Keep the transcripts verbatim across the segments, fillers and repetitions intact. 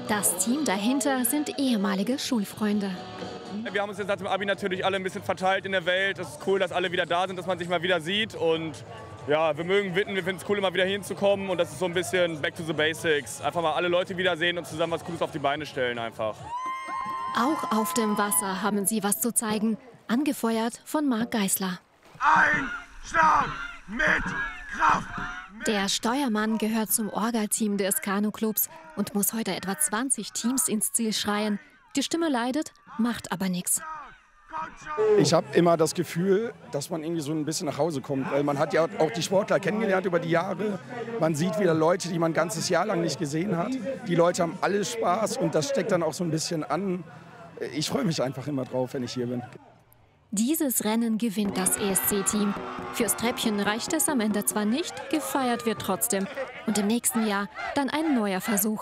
Das Team dahinter sind ehemalige Schulfreunde. Wir haben uns jetzt nach dem Abi natürlich alle ein bisschen verteilt in der Welt. Es ist cool, dass alle wieder da sind, dass man sich mal wieder sieht. Und ja, wir mögen Witten, wir finden es cool, immer wieder hinzukommen. Und das ist so ein bisschen back to the basics. Einfach mal alle Leute wiedersehen und zusammen was Cooles auf die Beine stellen einfach. Auch auf dem Wasser haben sie was zu zeigen. Angefeuert von Marc Geisler. Ein Schlag mit Kraft! Der Steuermann gehört zum Orga-Team des Kanu-Clubs und muss heute etwa zwanzig Teams ins Ziel schreien. Die Stimme leidet, macht aber nichts. Ich habe immer das Gefühl, dass man irgendwie so ein bisschen nach Hause kommt. Weil man hat ja auch die Sportler kennengelernt über die Jahre. Man sieht wieder Leute, die man ein ganzes Jahr lang nicht gesehen hat. Die Leute haben alle Spaß und das steckt dann auch so ein bisschen an. Ich freue mich einfach immer drauf, wenn ich hier bin. Dieses Rennen gewinnt das E S C-Team. Fürs Treppchen reicht es am Ende zwar nicht, gefeiert wird trotzdem. Und im nächsten Jahr dann ein neuer Versuch.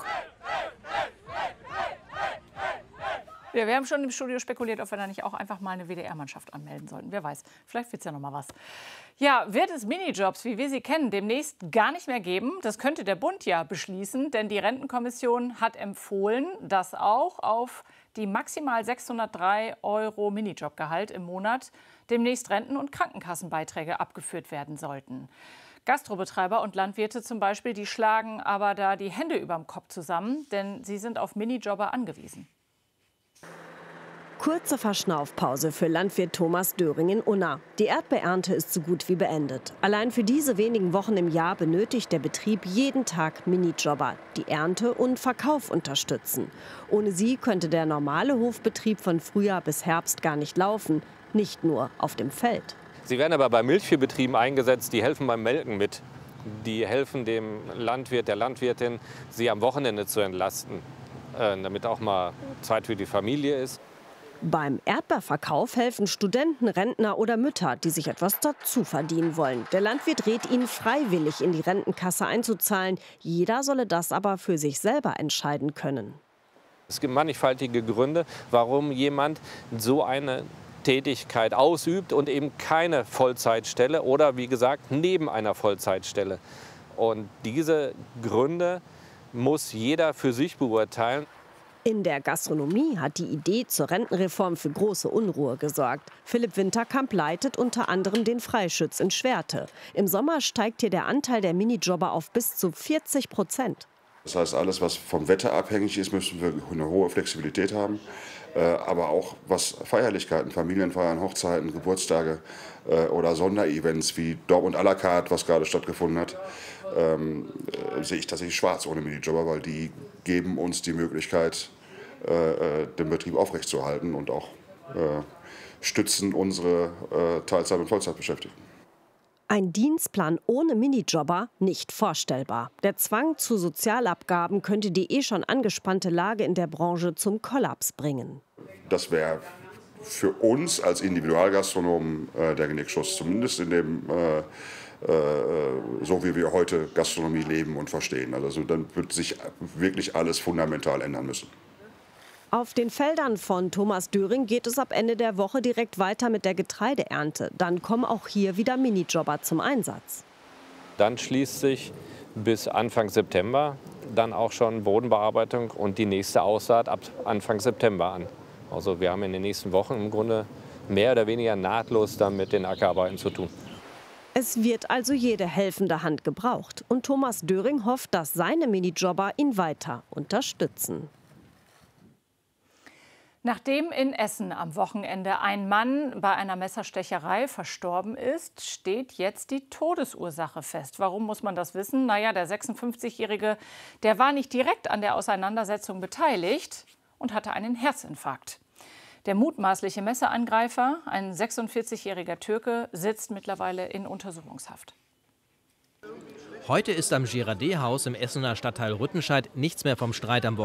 Ja, wir haben schon im Studio spekuliert, ob wir da nicht auch einfach mal eine W D R-Mannschaft anmelden sollten. Wer weiß, vielleicht wird es ja noch mal was. Ja, wird es Minijobs, wie wir sie kennen, demnächst gar nicht mehr geben? Das könnte der Bund ja beschließen, denn die Rentenkommission hat empfohlen, dass auch auf die maximal sechshundertdrei Euro Minijobgehalt im Monat demnächst Renten- und Krankenkassenbeiträge abgeführt werden sollten. Gastrobetreiber und Landwirte zum Beispiel, die schlagen aber da die Hände überm Kopf zusammen, denn sie sind auf Minijobber angewiesen. Kurze Verschnaufpause für Landwirt Thomas Döring in Unna. Die Erdbeerernte ist so gut wie beendet. Allein für diese wenigen Wochen im Jahr benötigt der Betrieb jeden Tag Minijobber, die Ernte und Verkauf unterstützen. Ohne sie könnte der normale Hofbetrieb von Frühjahr bis Herbst gar nicht laufen, nicht nur auf dem Feld. Sie werden aber bei Milchviehbetrieben eingesetzt, die helfen beim Melken mit. Die helfen dem Landwirt, der Landwirtin, sie am Wochenende zu entlasten, äh, damit auch mal Zeit für die Familie ist. Beim Erdbeerverkauf helfen Studenten, Rentner oder Mütter, die sich etwas dazu verdienen wollen. Der Landwirt rät ihnen freiwillig in die Rentenkasse einzuzahlen. Jeder solle das aber für sich selber entscheiden können. Es gibt mannigfaltige Gründe, warum jemand so eine Tätigkeit ausübt und eben keine Vollzeitstelle oder wie gesagt neben einer Vollzeitstelle. Und diese Gründe muss jeder für sich beurteilen. In der Gastronomie hat die Idee zur Rentenreform für große Unruhe gesorgt. Philipp Winterkamp leitet unter anderem den Freischütz in Schwerte. Im Sommer steigt hier der Anteil der Minijobber auf bis zu vierzig Prozent. Das heißt, alles, was vom Wetter abhängig ist, müssen wir eine hohe Flexibilität haben. Aber auch was Feierlichkeiten, Familienfeiern, Hochzeiten, Geburtstage oder Sonderevents wie Dortmund à la carte, was gerade stattgefunden hat, ähm, sehe ich tatsächlich schwarz ohne Minijobber, weil die geben uns die Möglichkeit, äh, den Betrieb aufrechtzuerhalten und auch äh, stützen unsere äh, Teilzeit- und Vollzeitbeschäftigten. Ein Dienstplan ohne Minijobber nicht vorstellbar. Der Zwang zu Sozialabgaben könnte die eh schon angespannte Lage in der Branche zum Kollaps bringen. Das wäre für uns als Individualgastronomen äh, der Genickschuss, zumindest in dem, äh, äh, so wie wir heute Gastronomie leben und verstehen. Also dann wird sich wirklich alles fundamental ändern müssen. Auf den Feldern von Thomas Döring geht es ab Ende der Woche direkt weiter mit der Getreideernte. Dann kommen auch hier wieder Minijobber zum Einsatz. Dann schließt sich bis Anfang September dann auch schon Bodenbearbeitung und die nächste Aussaat ab Anfang September an. Also wir haben in den nächsten Wochen im Grunde mehr oder weniger nahtlos dann mit den Ackerarbeiten zu tun. Es wird also jede helfende Hand gebraucht. Und Thomas Döring hofft, dass seine Minijobber ihn weiter unterstützen. Nachdem in Essen am Wochenende ein Mann bei einer Messerstecherei verstorben ist, steht jetzt die Todesursache fest. Warum muss man das wissen? Naja, der sechsundfünfzigjährige, der war nicht direkt an der Auseinandersetzung beteiligt und hatte einen Herzinfarkt. Der mutmaßliche Messerangreifer, ein sechsundvierzigjähriger Türke, sitzt mittlerweile in Untersuchungshaft. Heute ist am Girardet-Haus im Essener Stadtteil Rüttenscheid nichts mehr vom Streit am Wochenende.